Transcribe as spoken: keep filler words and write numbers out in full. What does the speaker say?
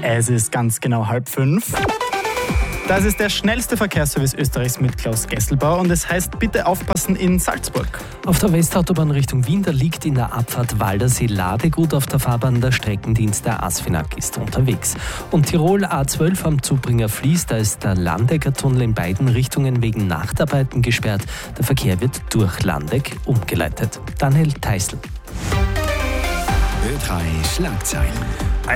Es ist ganz genau halb fünf. Das ist der schnellste Verkehrsservice Österreichs mit Klaus Gesselbauer und es heißt, bitte aufpassen in Salzburg. Auf der Westautobahn Richtung Wien, da liegt in der Abfahrt Waldersee Ladegut auf der Fahrbahn. Der Streckendienst der ASFINAG ist unterwegs. Und Tirol A zwölf am Zubringer Fließ, da ist der Landecker-Tunnel in beiden Richtungen wegen Nachtarbeiten gesperrt. Der Verkehr wird durch Landeck umgeleitet. Daniel Theißl. Ö drei Schlagzeilen.